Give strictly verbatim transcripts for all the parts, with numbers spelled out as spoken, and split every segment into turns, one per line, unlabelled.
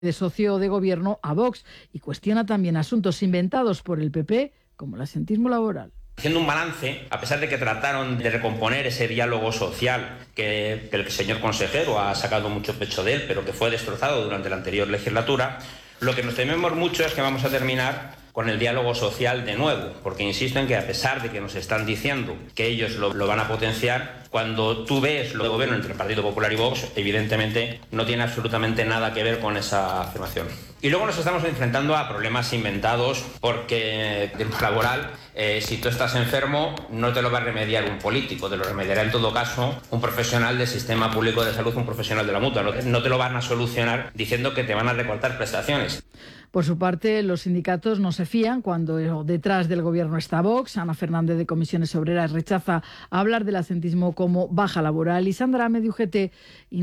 de socio de gobierno a Vox y cuestiona también asuntos inventados por el P P, como el asentismo laboral.
Haciendo un balance, a pesar de que trataron de recomponer ese diálogo social que, que el señor consejero ha sacado mucho pecho de él, pero que fue destrozado durante la anterior legislatura, lo que nos tememos mucho es que vamos a terminar con el diálogo social de nuevo, porque insisto en que a pesar de que nos están diciendo que ellos lo, lo van a potenciar, cuando tú ves lo de gobierno entre el Partido Popular y Vox, evidentemente no tiene absolutamente nada que ver con esa afirmación. Y luego nos estamos enfrentando a problemas inventados porque de lo laboral, eh, si tú estás enfermo, no te lo va a remediar un político, te lo remediará en todo caso un profesional del sistema público de salud, un profesional de la mutua. No, no te lo van a solucionar diciendo que te van a recortar prestaciones.
Por su parte, los sindicatos no se fían cuando detrás del gobierno está Vox. Ana Fernández de Comisiones Obreras rechaza hablar del asentismo como baja laboral y Sandra Ame de U G T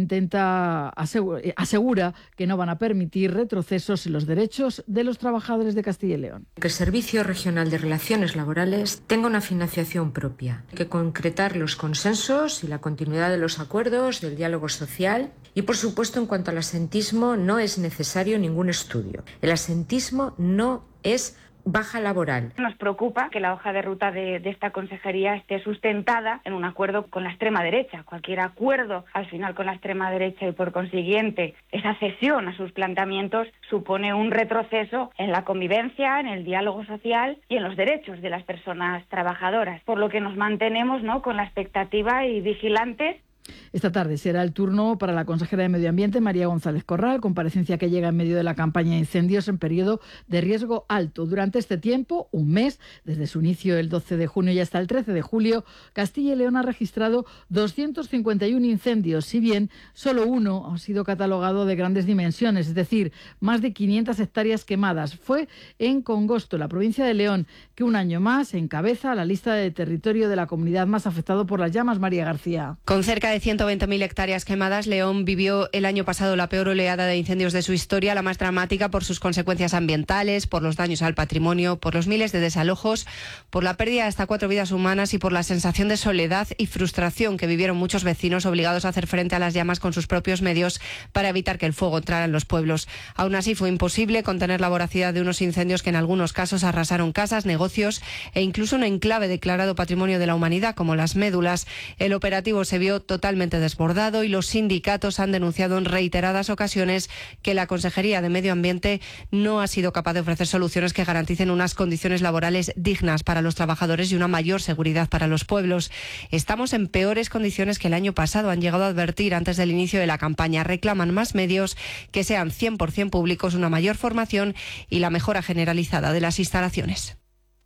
intenta asegura, asegura que no van a permitir retrocesos en los derechos de los trabajadores de Castilla y León.
Que el Servicio Regional de Relaciones Laborales tenga una financiación propia, que concretar los consensos y la continuidad de los acuerdos, del diálogo social y, por supuesto, en cuanto al asentismo, no es necesario ningún estudio. El asentismo no es baja laboral.
Nos preocupa que la hoja de ruta de, de esta consejería esté sustentada en un acuerdo con la extrema derecha. Cualquier acuerdo al final con la extrema derecha y por consiguiente esa cesión a sus planteamientos supone un retroceso en la convivencia, en el diálogo social y en los derechos de las personas trabajadoras. Por lo que nos mantenemos, ¿no?, con la expectativa y vigilantes.
Esta tarde será el turno para la consejera de Medio Ambiente, María González Corral, comparecencia que llega en medio de la campaña de incendios en periodo de riesgo alto. Durante este tiempo, un mes, desde su inicio el doce de junio y hasta el trece de julio, Castilla y León ha registrado doscientos cincuenta y uno incendios, si bien solo uno ha sido catalogado de grandes dimensiones, es decir, más de quinientas hectáreas quemadas. Fue en Congosto, la provincia de León, que un año más encabeza la lista de territorio de la comunidad más afectado por las llamas. María García.
Con cerca de ciento veinte mil hectáreas quemadas, León vivió el año pasado la peor oleada de incendios de su historia, la más dramática por sus consecuencias ambientales, por los daños al patrimonio, por los miles de desalojos, por la pérdida de hasta cuatro vidas humanas y por la sensación de soledad y frustración que vivieron muchos vecinos obligados a hacer frente a las llamas con sus propios medios para evitar que el fuego entrara en los pueblos. Aún así, fue imposible contener la voracidad de unos incendios que en algunos casos arrasaron casas, negocios e incluso un enclave declarado Patrimonio de la Humanidad como Las Médulas. El operativo se vio totalmente desbordado y los sindicatos han denunciado en reiteradas ocasiones que la Consejería de Medio Ambiente no ha sido capaz de ofrecer soluciones que garanticen unas condiciones laborales dignas para los trabajadores y una mayor seguridad para los pueblos. Estamos en peores condiciones que el año pasado, han llegado a advertir antes del inicio de la campaña. Reclaman más medios que sean cien por ciento públicos, una mayor formación y la mejora generalizada de las instalaciones.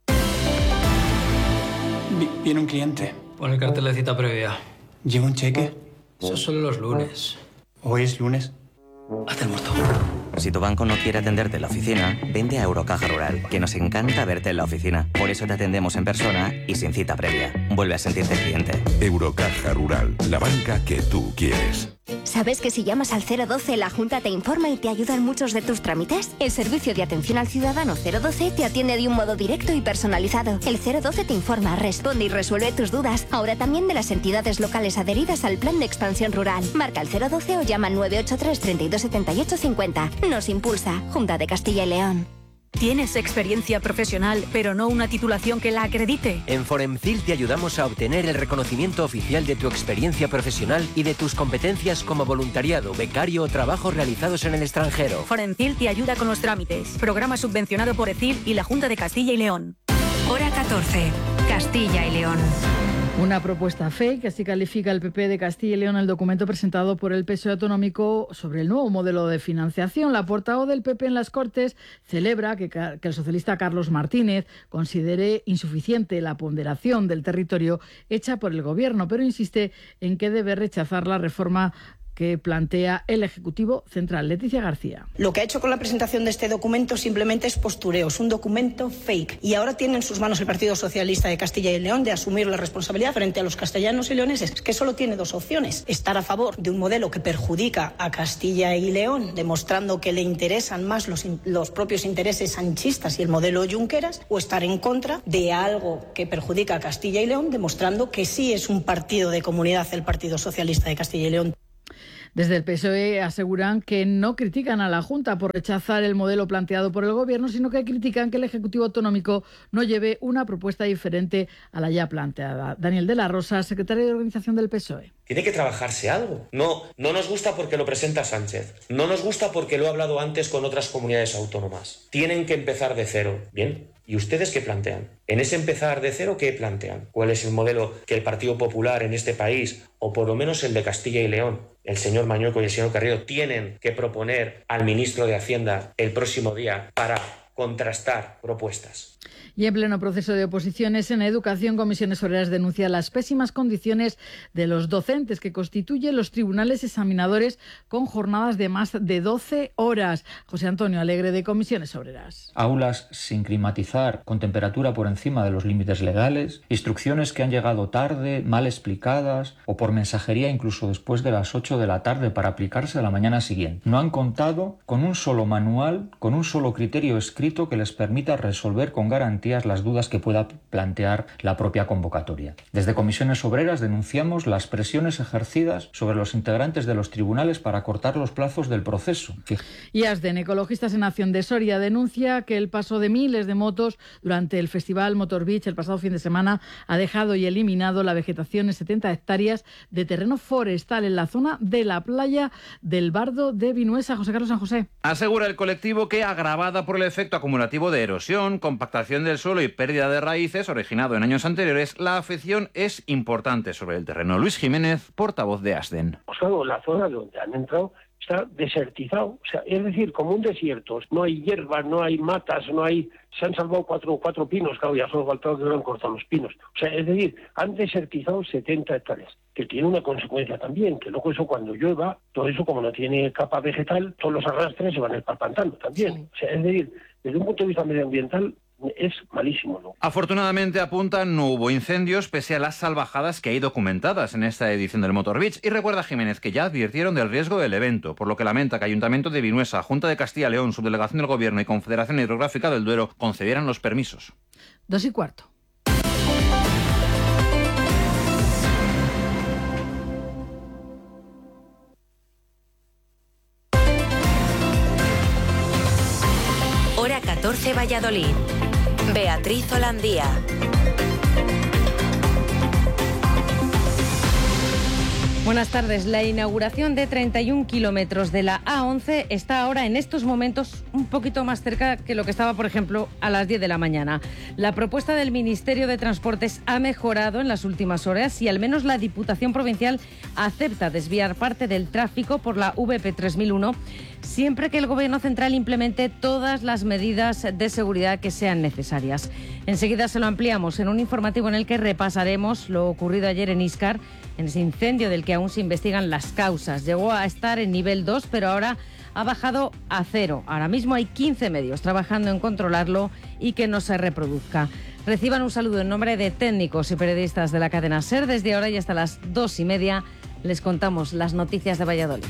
Viene un cliente.
Pon el cartel de cita previa.
¿Lleva un cheque?
Eso solo los lunes.
¿Hoy es lunes?
Haz el muerto.
Si tu banco no quiere atenderte en la oficina, vente a Eurocaja Rural, que nos encanta verte en la oficina. Por eso te atendemos en persona y sin cita previa. Vuelve a sentirte cliente.
Eurocaja Rural, la banca que tú quieres.
¿Sabes que si llamas al cero doce la Junta te informa y te ayuda en muchos de tus trámites? El servicio de atención al ciudadano cero doce te atiende de un modo directo y personalizado. El cero doce te informa, responde y resuelve tus dudas. Ahora también de las entidades locales adheridas al Plan de Expansión Rural. Marca el cero doce o llama al nueve ocho tres, treinta y dos, setenta y ocho, cincuenta. Nos impulsa, Junta de Castilla y León.
¿Tienes experiencia profesional, pero no una titulación que la acredite?
En Foremcil te ayudamos a obtener el reconocimiento oficial de tu experiencia profesional y de tus competencias como voluntariado, becario o trabajos realizados en el extranjero.
Foremcil te ayuda con los trámites. Programa subvencionado por ECIL y la Junta de Castilla y León.
Hora catorce. Castilla y León.
Una propuesta fake, así califica el P P de Castilla y León el documento presentado por el P S O E autonómico sobre el nuevo modelo de financiación. La portavoz del P P en las Cortes celebra que, que el socialista Carlos Martínez considere insuficiente la ponderación del territorio hecha por el Gobierno, pero insiste en que debe rechazar la reforma que plantea el Ejecutivo Central. Leticia García.
Lo que ha hecho con la presentación de este documento simplemente es postureo, es un documento fake. Y ahora tiene en sus manos el Partido Socialista de Castilla y León de asumir la responsabilidad frente a los castellanos y leoneses. Es que solo tiene dos opciones: estar a favor de un modelo que perjudica a Castilla y León, demostrando que le interesan más los, los propios intereses sanchistas y el modelo Junqueras, o estar en contra de algo que perjudica a Castilla y León, demostrando que sí es un partido de comunidad el Partido Socialista de Castilla y León.
Desde el P S O E aseguran que no critican a la Junta por rechazar el modelo planteado por el Gobierno, sino que critican que el Ejecutivo Autonómico no lleve una propuesta diferente a la ya planteada. Daniel de la Rosa, secretario de Organización del P S O E.
Tiene que trabajarse algo. No, no nos gusta porque lo presenta Sánchez. No nos gusta porque lo he hablado antes con otras comunidades autónomas. Tienen que empezar de cero. Bien. ¿Y ustedes qué plantean? En ese empezar de cero, ¿qué plantean? ¿Cuál es el modelo que el Partido Popular en este país, o por lo menos el de Castilla y León, el señor Mañueco y el señor Carrillo, tienen que proponer al ministro de Hacienda el próximo día para contrastar propuestas?
Y en pleno proceso de oposiciones en Educación, Comisiones Obreras denuncia las pésimas condiciones de los docentes que constituyen los tribunales examinadores con jornadas de más de doce horas. José Antonio Alegre, de Comisiones Obreras.
Aulas sin climatizar, con temperatura por encima de los límites legales, instrucciones que han llegado tarde, mal explicadas o por mensajería incluso después de las ocho de la tarde para aplicarse a la mañana siguiente. No han contado con un solo manual, con un solo criterio escrito que les permita resolver con garantía las dudas que pueda plantear la propia convocatoria. Desde Comisiones Obreras denunciamos las presiones ejercidas sobre los integrantes de los tribunales para acortar los plazos del proceso.
Y ASDEN, Ecologistas en Acción de Soria, denuncia que el paso de miles de motos durante el Festival Motor Beach el pasado fin de semana ha dejado y eliminado la vegetación en setenta hectáreas de terreno forestal en la zona de la playa del Bardo de Vinuesa. José Carlos San José.
Asegura el colectivo que, agravada por el efecto acumulativo de erosión, compactación del suelo y pérdida de raíces originado en años anteriores, la afección es importante sobre el terreno. Luis Jiménez, portavoz de ASDEN.
Pues claro, la zona donde han entrado está desertizado, o sea, es decir, como un desierto. No hay hierbas, no hay matas, no hay... Se han salvado cuatro, cuatro pinos, claro, ya solo faltaba que hubieran cortado los pinos. O sea, es decir, han desertizado setenta hectáreas, que tiene una consecuencia también, que luego eso cuando llueva, todo eso como no tiene capa vegetal, todos los arrastres se van a ir palpantando también. Sí. O sea, es decir, desde un punto de vista medioambiental, es malísimo, ¿no?
Afortunadamente, apuntan, no hubo incendios pese a las salvajadas que hay documentadas en esta edición del Motor Beach. Y recuerda Jiménez que ya advirtieron del riesgo del evento, por lo que lamenta que Ayuntamiento de Vinuesa, Junta de Castilla y León, Subdelegación del Gobierno y Confederación Hidrográfica del Duero concedieran los permisos.
Dos y cuarto.
Hora catorce, Valladolid. Beatriz Holandía.
Buenas tardes. La inauguración de treinta y un kilómetros de la A once está ahora en estos momentos un poquito más cerca que lo que estaba, por ejemplo, a las diez de la mañana. La propuesta del Ministerio de Transportes ha mejorado en las últimas horas y al menos la Diputación Provincial acepta desviar parte del tráfico por la V P tres mil uno siempre que el Gobierno central implemente todas las medidas de seguridad que sean necesarias. Enseguida se lo ampliamos en un informativo en el que repasaremos lo ocurrido ayer en Íscar, en ese incendio del que aún se investigan las causas. Llegó a estar en nivel dos, pero ahora ha bajado a cero. Ahora mismo hay quince medios trabajando en controlarlo y que no se reproduzca. Reciban un saludo en nombre de técnicos y periodistas de la cadena SER. Desde ahora y hasta las dos y media les contamos las noticias de Valladolid.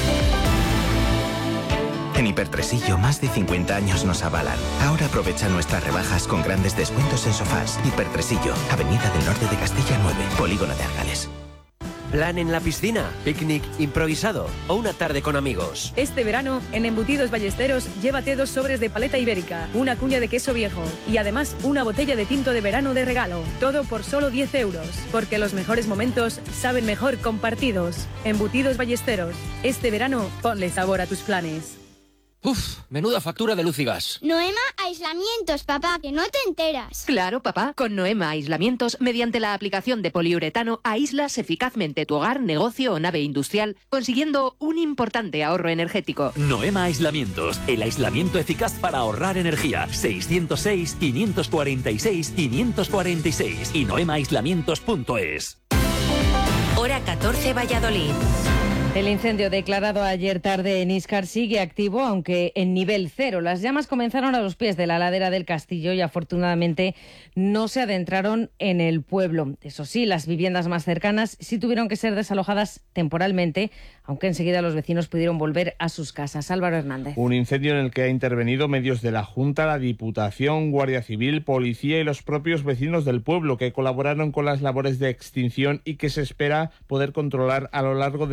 En Hipertresillo, más de cincuenta años nos avalan. Ahora aprovecha nuestras rebajas con grandes descuentos en sofás. Hipertresillo, Avenida del Norte de Castilla nueve, Polígono de Argales.
Plan en la piscina, picnic improvisado o una tarde con amigos.
Este verano, en Embutidos Ballesteros, llévate dos sobres de paleta ibérica, una cuña de queso viejo y además una botella de tinto de verano de regalo. Todo por solo diez euros, porque los mejores momentos saben mejor compartidos. Embutidos Ballesteros, este verano ponle sabor a tus planes.
Uf, menuda factura de luz y gas.
Noema Aislamientos, papá, que no te enteras.
Claro, papá, con Noema Aislamientos, mediante la aplicación de poliuretano, aíslas eficazmente tu hogar, negocio o nave industrial, consiguiendo un importante ahorro energético.
Noema Aislamientos, el aislamiento eficaz para ahorrar energía. seiscientos seis, quinientos cuarenta y seis, quinientos cuarenta y seis y noema aislamientos punto es.
Hora catorce, Valladolid.
El incendio declarado ayer tarde en Íscar sigue activo, aunque en nivel cero. Las llamas comenzaron a los pies de la ladera del castillo y afortunadamente no se adentraron en el pueblo. Eso sí, las viviendas más cercanas sí tuvieron que ser desalojadas temporalmente, aunque enseguida los vecinos pudieron volver a sus casas. Álvaro Hernández.
Un incendio en el que ha intervenido medios de la Junta, la Diputación, Guardia Civil, Policía y los propios vecinos del pueblo que colaboraron con las labores de extinción y que se espera poder controlar a lo largo del día de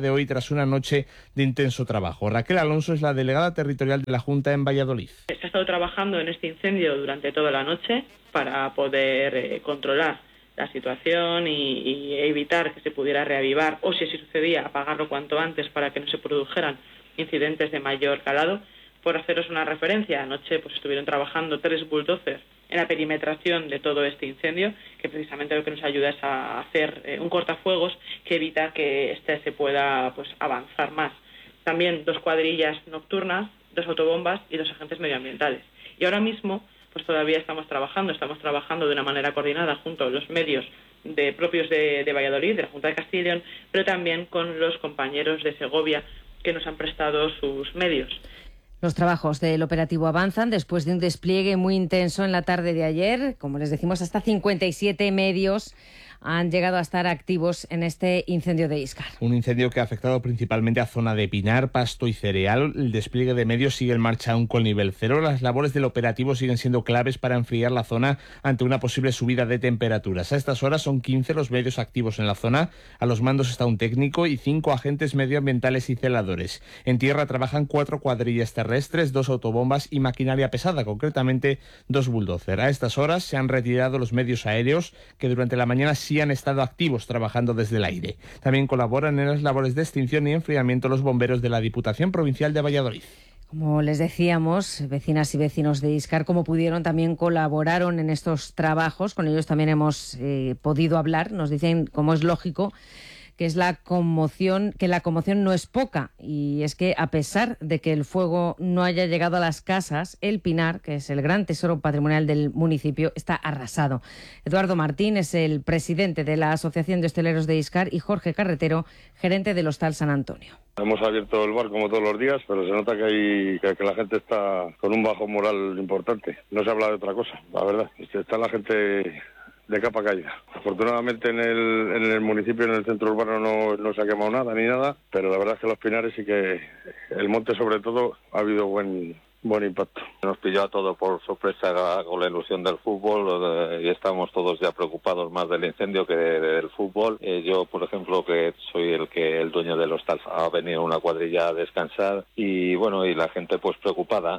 de hoy tras una noche de intenso trabajo. Raquel Alonso es la delegada territorial de la Junta en Valladolid.
Se ha estado trabajando en este incendio durante toda la noche para poder eh, controlar la situación y, y evitar que se pudiera reavivar o, si así sucedía, apagarlo cuanto antes para que no se produjeran incidentes de mayor calado. Por haceros una referencia, anoche pues estuvieron trabajando tres bulldozers en la perimetración de todo este incendio, que precisamente lo que nos ayuda es a hacer eh, un cortafuegos que evita que este se pueda pues avanzar más. También dos cuadrillas nocturnas, dos autobombas y dos agentes medioambientales. Y ahora mismo pues todavía estamos trabajando, estamos trabajando de una manera coordinada junto a los medios de, propios de, de Valladolid, de la Junta de Castilla y León, pero también con los compañeros de Segovia que nos han prestado sus medios.
Los trabajos del operativo avanzan después de un despliegue muy intenso en la tarde de ayer. Como les decimos, hasta cincuenta y siete medios han llegado a estar activos en este incendio de Íscar.
Un incendio que ha afectado principalmente a zona de pinar, pasto y cereal. El despliegue de medios sigue en marcha aún con nivel cero. Las labores del operativo siguen siendo claves para enfriar la zona ante una posible subida de temperaturas. A estas horas son quince los medios activos en la zona. A los mandos está un técnico y cinco agentes medioambientales y celadores. En tierra trabajan cuatro cuadrillas terrestres, dos autobombas y maquinaria pesada, concretamente dos bulldozers. A estas horas se han retirado los medios aéreos que durante la mañana sí han estado activos trabajando desde el aire. También colaboran en las labores de extinción y enfriamiento los bomberos de la Diputación Provincial de Valladolid.
Como les decíamos, vecinas y vecinos de Íscar, como pudieron, también colaboraron en estos trabajos. Con ellos también hemos eh, podido hablar. Nos dicen, como es lógico, que es la conmoción, que la conmoción no es poca, y es que a pesar de que el fuego no haya llegado a las casas, el pinar, que es el gran tesoro patrimonial del municipio, está arrasado. Eduardo Martín es el presidente de la Asociación de Hosteleros de Íscar y Jorge Carretero, gerente del Hostal San Antonio.
Hemos abierto el bar como todos los días, pero se nota que, hay, que, que la gente está con un bajo moral importante. No se habla de otra cosa, la verdad. Está la gente de capa caída. Afortunadamente en el, en el municipio, en el centro urbano, no, no se ha quemado nada ni nada, pero la verdad es que los pinares sí que, el monte sobre todo, ha habido buen buen impacto.
Nos pilló a todos por sorpresa con la ilusión del fútbol y estamos todos ya preocupados más del incendio que del fútbol. Eh, yo, por ejemplo, que soy el que el dueño del hostal, ha venido una cuadrilla a descansar y bueno, y la gente pues preocupada.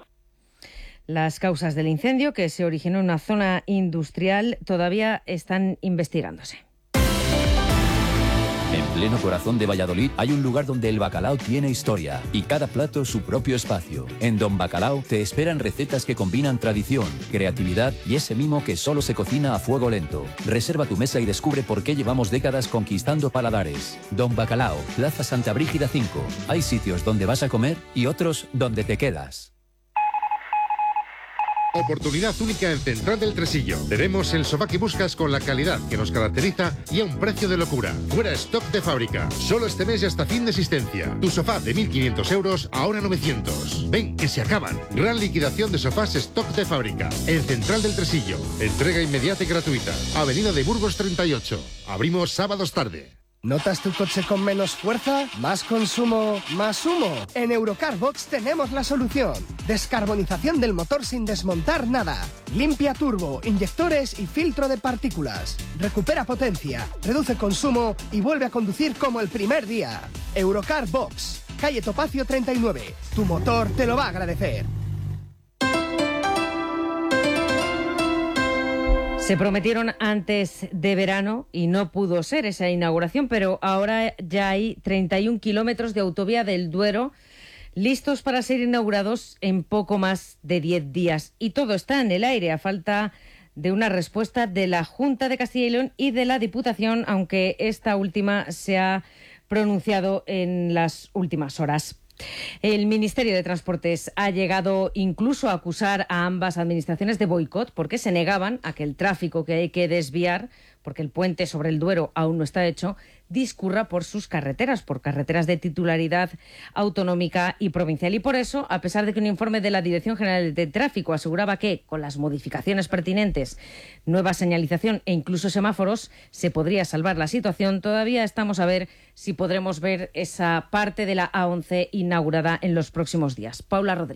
Las causas del incendio, que se originó en una zona industrial, todavía están investigándose.
En pleno corazón de Valladolid hay un lugar donde el bacalao tiene historia y cada plato su propio espacio. En Don Bacalao te esperan recetas que combinan tradición, creatividad y ese mimo que solo se cocina a fuego lento. Reserva tu mesa y descubre por qué llevamos décadas conquistando paladares. Don Bacalao, Plaza Santa Brígida cinco. Hay sitios donde vas a comer y otros donde te quedas.
Oportunidad única en Central del Tresillo. Tenemos el sofá que buscas con la calidad que nos caracteriza y a un precio de locura. Fuera stock de fábrica. Solo este mes y hasta fin de existencia. Tu sofá de mil quinientos euros, ahora novecientos. Ven, que se acaban. Gran liquidación de sofás stock de fábrica. En Central del Tresillo. Entrega inmediata y gratuita. Avenida de Burgos treinta y ocho. Abrimos sábados tarde.
¿Notas tu coche con menos fuerza? ¿Más consumo? ¿Más humo? En Eurocarbox tenemos la solución. Descarbonización del motor sin desmontar nada. Limpia turbo, inyectores y filtro de partículas. Recupera potencia, reduce consumo y vuelve a conducir como el primer día. Eurocarbox, calle Topacio treinta y nueve. Tu motor te lo va a agradecer.
Se prometieron antes de verano y no pudo ser esa inauguración, pero ahora ya hay treinta y un kilómetros de autovía del Duero listos para ser inaugurados en poco más de diez días. Y todo está en el aire, a falta de una respuesta de la Junta de Castilla y León y de la Diputación, aunque esta última se ha pronunciado en las últimas horas. El Ministerio de Transportes ha llegado incluso a acusar a ambas administraciones de boicot porque se negaban a que el tráfico que hay que desviar, porque el puente sobre el Duero aún no está hecho, discurra por sus carreteras, por carreteras de titularidad autonómica y provincial. Y por eso, a pesar de que un informe de la Dirección General de Tráfico aseguraba que, con las modificaciones pertinentes, nueva señalización e incluso semáforos, se podría salvar la situación, todavía estamos a ver si podremos ver esa parte de la A once inaugurada en los próximos días. Paula Rodríguez.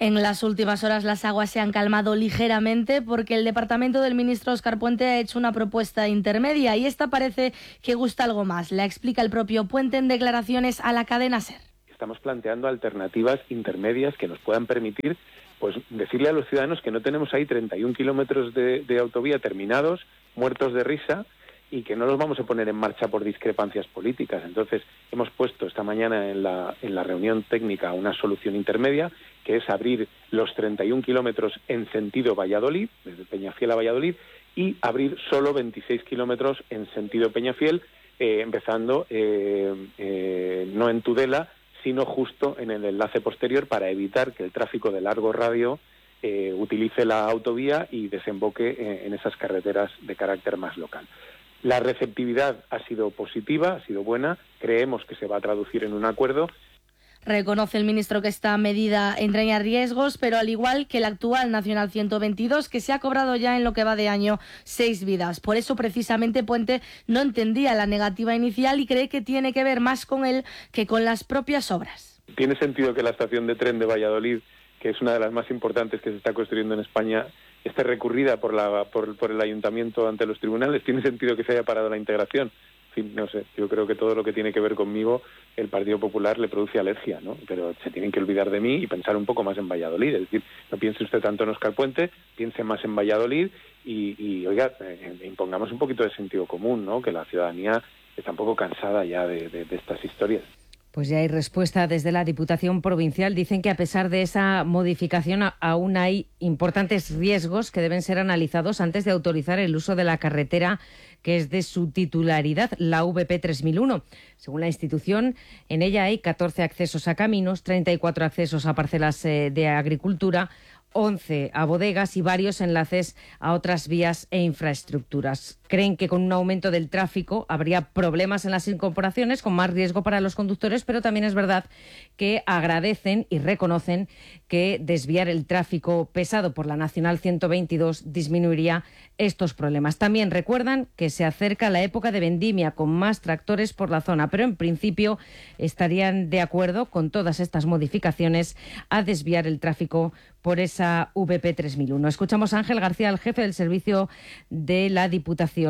En las últimas horas las aguas se han calmado ligeramente porque el departamento del ministro Óscar Puente ha hecho una propuesta intermedia y esta parece que gusta algo más. La explica el propio Puente en declaraciones a la cadena SER.
Estamos planteando alternativas intermedias que nos puedan permitir pues decirle a los ciudadanos que no tenemos ahí treinta y un kilómetros de, de autovía terminados, muertos de risa, y que no los vamos a poner en marcha por discrepancias políticas. Entonces, hemos puesto esta mañana en la, en la reunión técnica una solución intermedia, que es abrir los treinta y un kilómetros en sentido Valladolid, desde Peñafiel a Valladolid, y abrir solo veintiséis kilómetros en sentido Peñafiel, eh, empezando eh, eh, no en Tudela, sino justo en el enlace posterior, para evitar que el tráfico de largo radio eh, utilice la autovía y desemboque eh, en esas carreteras de carácter más local. La receptividad ha sido positiva, ha sido buena, creemos que se va a traducir en un acuerdo.
Reconoce el ministro que esta medida entraña riesgos, pero al igual que la actual Nacional ciento veintidós, que se ha cobrado ya en lo que va de año seis vidas. Por eso, precisamente, Puente no entendía la negativa inicial y cree que tiene que ver más con él que con las propias obras.
Tiene sentido que la estación de tren de Valladolid, que es una de las más importantes que se está construyendo en España, esté recurrida por, la, por, por el ayuntamiento ante los tribunales. Tiene sentido que se haya parado la integración. En fin, no sé, yo creo que todo lo que tiene que ver conmigo, el Partido Popular le produce alergia, ¿no? Pero se tienen que olvidar de mí y pensar un poco más en Valladolid. Es decir, no piense usted tanto en Óscar Puente, piense más en Valladolid y, y oiga, eh, impongamos un poquito de sentido común, ¿no? Que la ciudadanía está un poco cansada ya de, de, de estas historias.
Pues ya hay respuesta desde la Diputación Provincial. Dicen que a pesar de esa modificación aún hay importantes riesgos que deben ser analizados antes de autorizar el uso de la carretera que es de su titularidad, la V P tres mil uno. Según la institución, en ella hay catorce accesos a caminos, treinta y cuatro accesos a parcelas eh, de agricultura, once a bodegas y varios enlaces a otras vías e infraestructuras. Creen que con un aumento del tráfico habría problemas en las incorporaciones, con más riesgo para los conductores, pero también es verdad que agradecen y reconocen que desviar el tráfico pesado por la Nacional ciento veintidós disminuiría estos problemas. También recuerdan que se acerca la época de vendimia con más tractores por la zona, pero en principio estarían de acuerdo con todas estas modificaciones a desviar el tráfico por esa V P tres mil uno. Escuchamos a Ángel García, el jefe del servicio de la Diputación.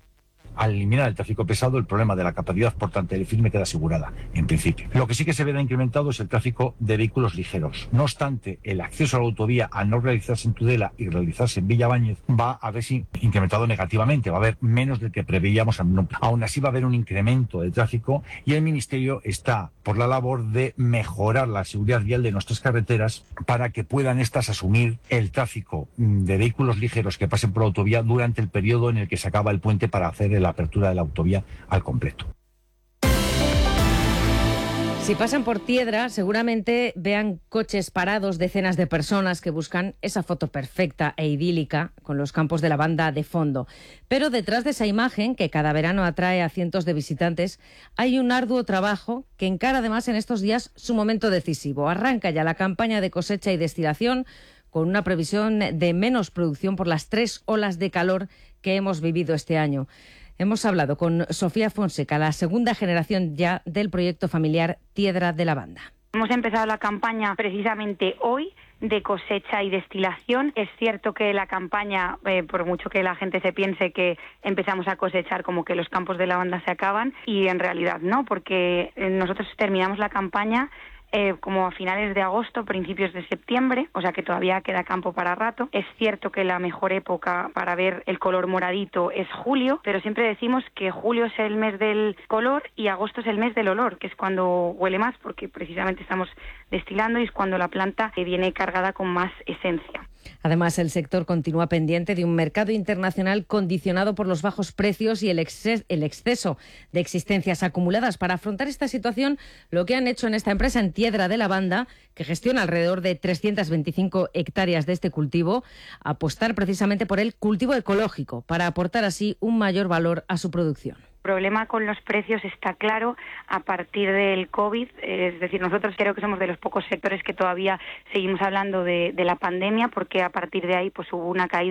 Al eliminar el tráfico pesado, el problema de la capacidad portante del firme queda asegurada, en principio. Lo que sí que se verá incrementado es el tráfico de vehículos ligeros. No obstante, el acceso a la autovía, al no realizarse en Tudela y realizarse en Villabáñez, va a verse incrementado negativamente. Va a haber menos del que preveíamos. Aún así va a haber un incremento de tráfico y el Ministerio está por la labor de mejorar la seguridad vial de nuestras carreteras para que puedan estas asumir el tráfico de vehículos ligeros que pasen por la autovía durante el periodo en el que se acaba el puente para hacer el la apertura de la autovía al completo.
Si pasan por Tiedra, seguramente vean coches parados, decenas de personas que buscan esa foto perfecta e idílica con los campos de lavanda de fondo. Pero detrás de esa imagen, que cada verano atrae a cientos de visitantes, hay un arduo trabajo que encara además en estos días su momento decisivo. Arranca ya la campaña de cosecha y destilación, con una previsión de menos producción por las tres olas de calor que hemos vivido este año. Hemos hablado con Sofía Fonseca, la segunda generación ya del proyecto familiar Tiedra de Lavanda.
Hemos empezado la campaña precisamente hoy de cosecha y destilación. Es cierto que la campaña, eh, por mucho que la gente se piense que empezamos a cosechar como que los campos de lavanda se acaban, y en realidad no, porque nosotros terminamos la campaña Eh, como a finales de agosto, principios de septiembre, o sea que todavía queda campo para rato. Es cierto que la mejor época para ver el color moradito es julio, pero siempre decimos que julio es el mes del color y agosto es el mes del olor, que es cuando huele más, porque precisamente estamos destilando y es cuando la planta viene cargada con más esencia.
Además, el sector continúa pendiente de un mercado internacional condicionado por los bajos precios y el, exces- el exceso de existencias acumuladas. Para afrontar esta situación, lo que han hecho en esta empresa en Tiedra de Lavanda, que gestiona alrededor de trescientas veinticinco hectáreas de este cultivo, apostar precisamente por el cultivo ecológico para aportar así un mayor valor a su producción.
El problema con los precios está claro a partir del COVID, es decir, nosotros creo que somos de los pocos sectores que todavía seguimos hablando de, de la pandemia, porque a partir de ahí pues hubo una caída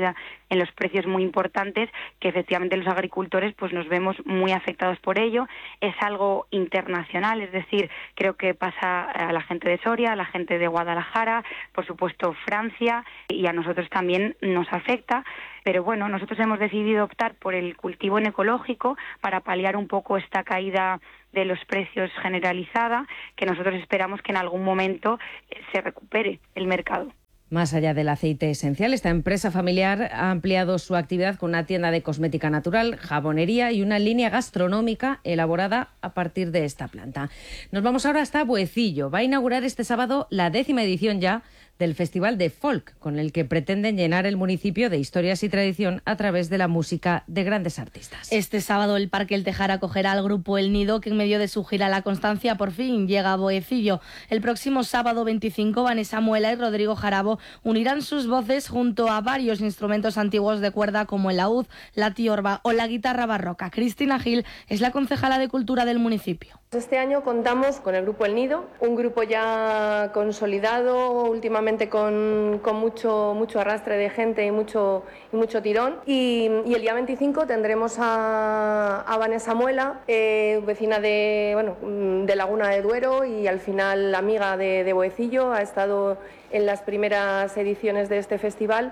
en los precios muy importantes, que efectivamente los agricultores pues nos vemos muy afectados por ello. Es algo internacional, es decir, creo que pasa a la gente de Soria, a la gente de Guadalajara, por supuesto Francia, y a nosotros también nos afecta. Pero bueno, nosotros hemos decidido optar por el cultivo en ecológico para paliar un poco esta caída de los precios generalizada, que nosotros esperamos que en algún momento se recupere el mercado.
Más allá del aceite esencial, esta empresa familiar ha ampliado su actividad con una tienda de cosmética natural, jabonería y una línea gastronómica elaborada a partir de esta planta. Nos vamos ahora hasta Boecillo. Va a inaugurar este sábado la décima edición ya del Festival de Folk, con el que pretenden llenar el municipio de historias y tradición a través de la música de grandes artistas.
Este sábado el Parque El Tejar acogerá al grupo El Nido, que en medio de su gira La Constancia por fin llega a Boecillo. El próximo sábado veinticinco, Vanessa Muela y Rodrigo Jarabo unirán sus voces junto a varios instrumentos antiguos de cuerda como el laúd, la tiorba o la guitarra barroca. Cristina Gil es la concejala de Cultura del municipio.
Este año contamos con el grupo El Nido, un grupo ya consolidado, últimamente con, con mucho, mucho arrastre de gente y mucho, y mucho tirón. Y, y el día veinticinco tendremos a, a Vanessa Muela, eh, vecina de, bueno, de Laguna de Duero y al final amiga de, de Boecillo. Ha estado en las primeras ediciones de este festival.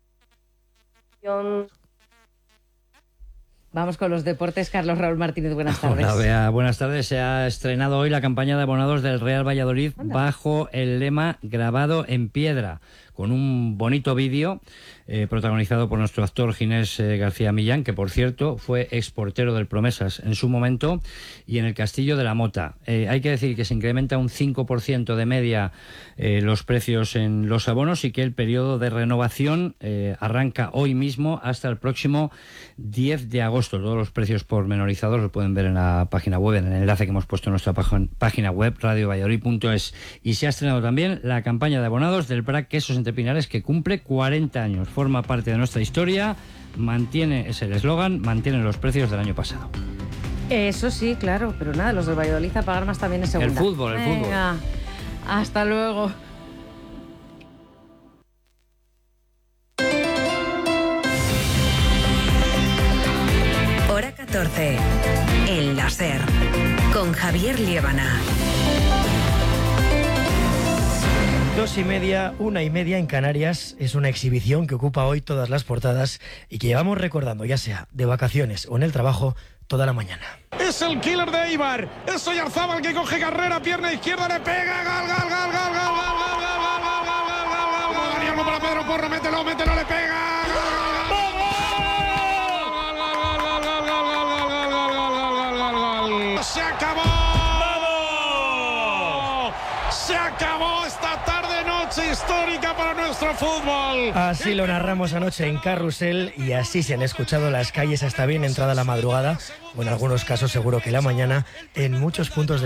Vamos con los deportes. Carlos Raúl Martínez, buenas tardes.
Hola, Bea, buenas tardes. Se ha estrenado hoy la campaña de abonados del Real Valladolid Anda. bajo el lema Grabado en Piedra, con un bonito vídeo eh, protagonizado por nuestro actor Ginés eh, García Millán, que por cierto fue exportero del Promesas en su momento, y en el Castillo de la Mota. Eh, hay que decir que se incrementa un cinco por ciento de media eh, los precios en los abonos y que el periodo de renovación eh, arranca hoy mismo hasta el próximo diez de agosto. Todos los precios pormenorizados los pueden ver en la página web, en el enlace que hemos puesto en nuestra página web, radio valladolid punto es. Y se ha estrenado también la campaña de abonados del Prat Quesos Entre Pinares, que cumple cuarenta años. Forma parte de nuestra historia, mantiene, es el eslogan, mantiene los precios del año pasado.
Eso sí, claro, pero nada, los del Valladolid a pagar más también en segunda.
El fútbol, el
Venga,
fútbol.
Hasta luego.
Hora catorce, en la SER, con Javier Liébana.
Dos y media, una y media en Canarias es una exhibición que ocupa hoy todas las portadas y que llevamos recordando, ya sea de vacaciones o en el trabajo, toda la mañana.
Es el killer de Eibar, es Oyarzábal que coge carrera, pierna izquierda, le pega, gol, gol, gol, gol, gol, gol, gol, gol, gol, gol, gol, gol, gol, Guillermo para Pedro Porro, mételo, mételo, le pega. Se acabó. ¡Vamos! Se acabó esta tarde noche histórica para nuestro fútbol.
Así lo narramos anoche en Carrusel y así se han escuchado las calles hasta bien entrada la madrugada, o en algunos casos seguro que la mañana, en muchos puntos de